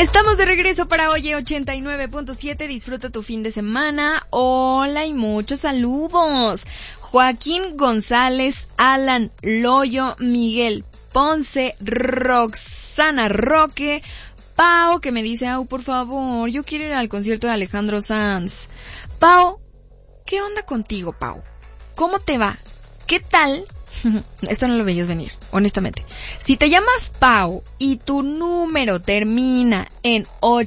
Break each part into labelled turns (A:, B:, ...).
A: Estamos de regreso para Oye 89.7. Disfruta tu fin de semana. Hola y muchos saludos. Joaquín González, Alan Loyo, Miguel Ponce, Roxana Roque, Pau, que me dice, Au, por favor, yo quiero ir al concierto de Alejandro Sanz. Pau, ¿qué onda contigo, Pau? ¿Cómo te va? ¿Qué tal? Esto no lo veías venir, honestamente. Si te llamas Pau y tu número termina en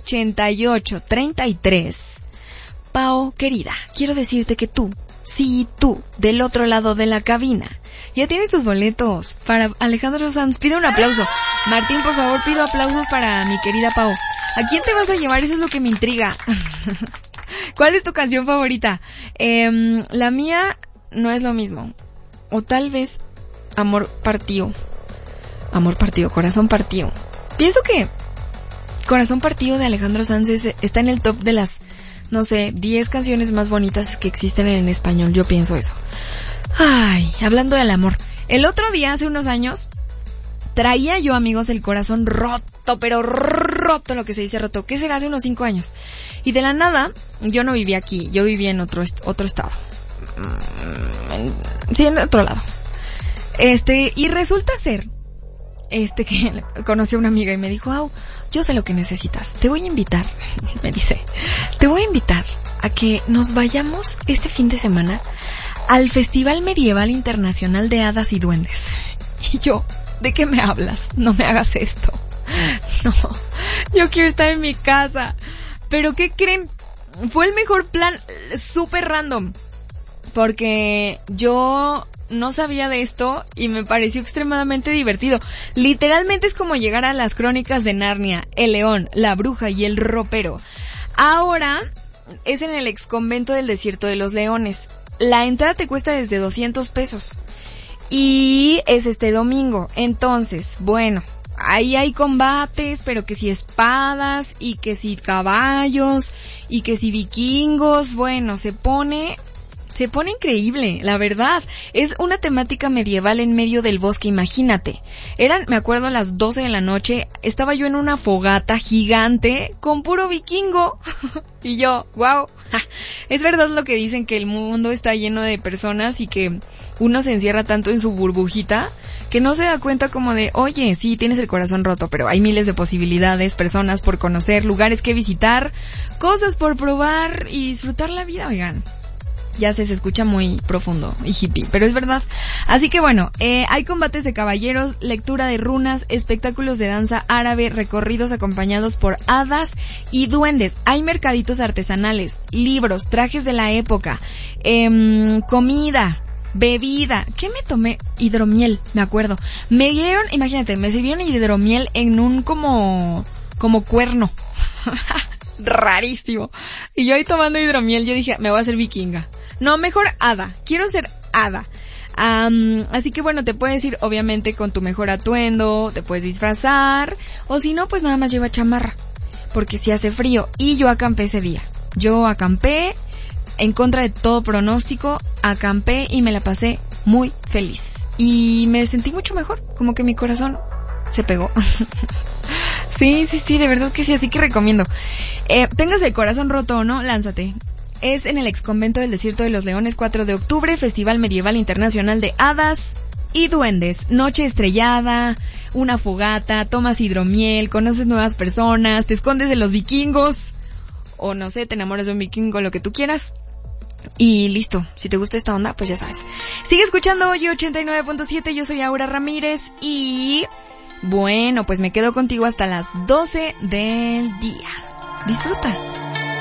A: 8833, Pau, querida, quiero decirte que tú, del otro lado de la cabina, ya tienes tus boletos para Alejandro Sanz. Pido un aplauso. Martín, por favor, pido aplausos para mi querida Pau. ¿A quién te vas a llevar? Eso es lo que me intriga. ¿Cuál es tu canción favorita? La mía no es lo mismo. O tal vez Amor partido, Corazón partido. Pienso que Corazón partido de Alejandro Sanz está en el top de las, no sé, 10 canciones más bonitas que existen en español. Yo pienso eso. Ay, hablando del amor. El otro día, hace unos años, traía yo, amigos, el corazón roto, pero roto, lo que se dice roto. ¿Qué será? Hace unos 5 años. Y de la nada, yo no vivía aquí, yo vivía en otro estado. Sí, en otro lado. Y resulta ser, que conocí a una amiga y me dijo, Au, yo sé lo que necesitas, te voy a invitar, me dice, te voy a invitar a que nos vayamos este fin de semana al Festival Medieval Internacional de Hadas y Duendes. Y yo, ¿de qué me hablas? No me hagas esto. No, yo quiero estar en mi casa. Pero ¿qué creen? Fue el mejor plan, súper random. Porque yo no sabía de esto y me pareció extremadamente divertido. Literalmente es como llegar a las crónicas de Narnia, el león, la bruja y el ropero. Ahora es en el ex convento del Desierto de los Leones. La entrada te cuesta desde 200 pesos. Y es este domingo. Entonces, bueno, ahí hay combates, pero que si espadas, y que si caballos, y que si vikingos. Bueno, se pone increíble, la verdad. Es una temática medieval en medio del bosque, imagínate. Me acuerdo, las 12 de la noche, estaba yo en una fogata gigante con puro vikingo. Y yo, wow. Es verdad lo que dicen, que el mundo está lleno de personas y que uno se encierra tanto en su burbujita que no se da cuenta como de, oye, sí, tienes el corazón roto, pero hay miles de posibilidades, personas por conocer, lugares que visitar, cosas por probar y disfrutar la vida, oigan. Ya se escucha muy profundo y hippie, pero es verdad. Así que bueno, hay combates de caballeros, lectura de runas, espectáculos de danza árabe, recorridos acompañados por hadas y duendes. Hay mercaditos artesanales, libros, trajes de la época, comida, bebida. ¿Qué me tomé? Hidromiel, me acuerdo. Me dieron, imagínate, me sirvieron hidromiel en un como cuerno. Rarísimo. Y yo ahí tomando hidromiel, yo dije, me voy a hacer vikinga. No, mejor hada. Quiero ser hada. Así que bueno, te puedes ir obviamente con tu mejor atuendo, te puedes disfrazar, o si no, pues nada más lleva chamarra, porque si hace frío. Y yo acampé ese día. Yo acampé en contra de todo pronóstico, acampé y me la pasé muy feliz. Y me sentí mucho mejor, como que mi corazón se pegó. Sí, de verdad que sí, así que recomiendo. Tengas el corazón roto o no, lánzate. Es en el ex convento del Desierto de los Leones, 4 de octubre, Festival Medieval Internacional de Hadas y Duendes. Noche estrellada, una fogata, tomas hidromiel, conoces nuevas personas, te escondes de los vikingos, o no sé, te enamoras de un vikingo, lo que tú quieras. Y listo, si te gusta esta onda, pues ya sabes. Sigue escuchando Oye 89.7, yo soy Aura Ramírez y... bueno, pues me quedo contigo hasta las 12 del día. Disfruta.